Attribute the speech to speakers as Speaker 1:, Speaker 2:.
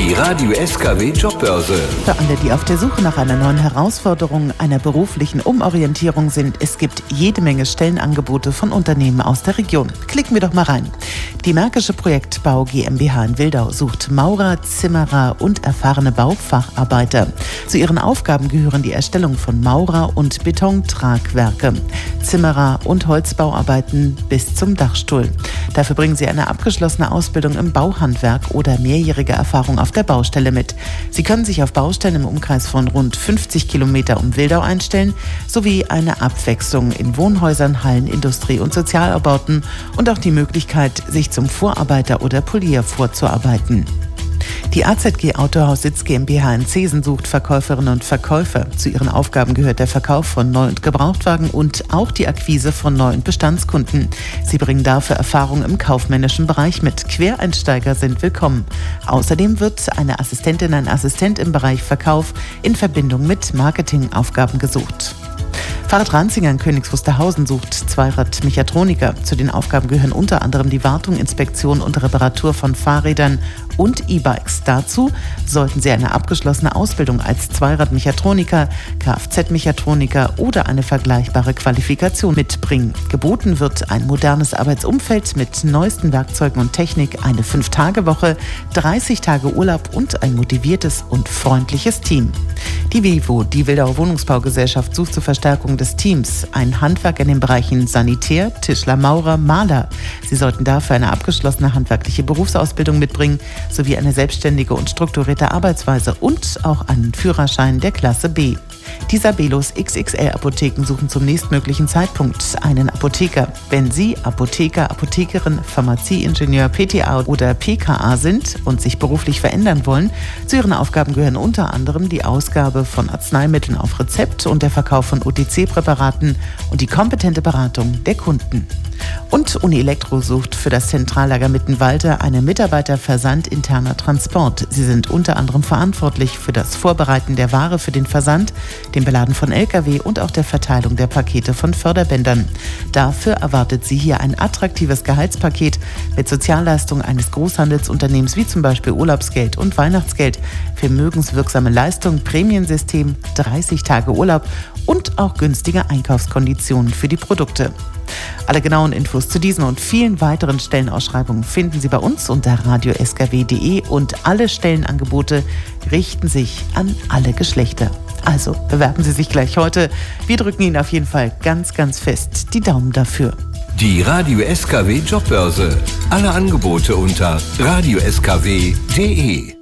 Speaker 1: Die Radio SKW Jobbörse.
Speaker 2: Für alle, die auf der Suche nach einer neuen Herausforderung, einer beruflichen Umorientierung sind, es gibt jede Menge Stellenangebote von Unternehmen aus der Region. Klicken wir doch mal rein. Die Märkische Projektbau GmbH in Wildau sucht Maurer, Zimmerer und erfahrene Baufacharbeiter. Zu ihren Aufgaben gehören die Erstellung von Maurer- und Betontragwerke, Zimmerer- und Holzbauarbeiten bis zum Dachstuhl. Dafür bringen sie eine abgeschlossene Ausbildung im Bauhandwerk oder mehrjährige Erfahrung auf der Baustelle mit. Sie können sich auf Baustellen im Umkreis von rund 50 Kilometer um Wildau einstellen, sowie eine Abwechslung in Wohnhäusern, Hallen, Industrie- und Sozialbauten und auch die Möglichkeit, sich zum Vorarbeiter oder Polier vorzuarbeiten. Die AZG Autohaus Sitz GmbH in Zesen sucht Verkäuferinnen und Verkäufer. Zu ihren Aufgaben gehört der Verkauf von Neu- und Gebrauchtwagen und auch die Akquise von Neu- und Bestandskunden. Sie bringen dafür Erfahrung im kaufmännischen Bereich mit. Quereinsteiger sind willkommen. Außerdem wird eine Assistentin, ein Assistent im Bereich Verkauf in Verbindung mit Marketingaufgaben gesucht. Fahrrad Ranzinger in Königs Wusterhausen sucht Zweirad-Mechatroniker. Zu den Aufgaben gehören unter anderem die Wartung, Inspektion und Reparatur von Fahrrädern und E-Bikes. Dazu sollten Sie eine abgeschlossene Ausbildung als Zweirad-Mechatroniker, Kfz-Mechatroniker oder eine vergleichbare Qualifikation mitbringen. Geboten wird ein modernes Arbeitsumfeld mit neuesten Werkzeugen und Technik, eine 5-Tage-Woche, 30 Tage Urlaub und ein motiviertes und freundliches Team. Die WIWO, die Wildauer Wohnungsbaugesellschaft, sucht zur Verstärkung des Teams ein Handwerk in den Bereichen Sanitär, Tischler, Maurer, Maler. Sie sollten dafür eine abgeschlossene handwerkliche Berufsausbildung mitbringen, sowie eine selbstständige und strukturierte Arbeitsweise und auch einen Führerschein der Klasse B. Die Sabelos XXL Apotheken suchen zum nächstmöglichen Zeitpunkt einen Apotheker. Wenn Sie Apotheker, Apothekerin, Pharmazieingenieur, PTA oder PKA sind und sich beruflich verändern wollen, zu Ihren Aufgaben gehören unter anderem die Ausgabe von Arzneimitteln auf Rezept und der Verkauf von OTC-Präparaten und die kompetente Beratung der Kunden. Und Unielektro sucht für das Zentrallager Mittenwalde einen Mitarbeiter Versand interner Transport. Sie sind unter anderem verantwortlich für das Vorbereiten der Ware für den Versand, dem Beladen von Lkw und auch der Verteilung der Pakete von Förderbändern. Dafür erwartet Sie hier ein attraktives Gehaltspaket mit Sozialleistungen eines Großhandelsunternehmens wie zum Beispiel Urlaubsgeld und Weihnachtsgeld, vermögenswirksame Leistung, Prämiensystem, 30 Tage Urlaub und auch günstige Einkaufskonditionen für die Produkte. Alle genauen Infos zu diesen und vielen weiteren Stellenausschreibungen finden Sie bei uns unter radioskw.de und alle Stellenangebote richten sich an alle Geschlechter. Also bewerben Sie sich gleich heute. Wir drücken Ihnen auf jeden Fall ganz, ganz fest die Daumen dafür.
Speaker 1: Die Radio SKW Jobbörse. Alle Angebote unter radioskw.de.